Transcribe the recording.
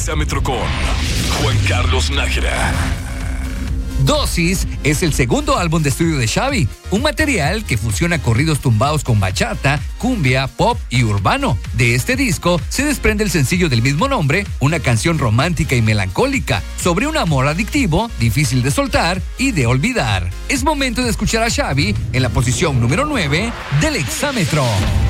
Exámetro con Juan Carlos Nájera. Dosis es el segundo álbum de estudio de Xavi, un material que fusiona corridos tumbados con bachata, cumbia, pop y urbano. De este disco se desprende el sencillo del mismo nombre, una canción romántica y melancólica sobre un amor adictivo, difícil de soltar y de olvidar. Es momento de escuchar a Xavi en la posición número 9 del Exámetro.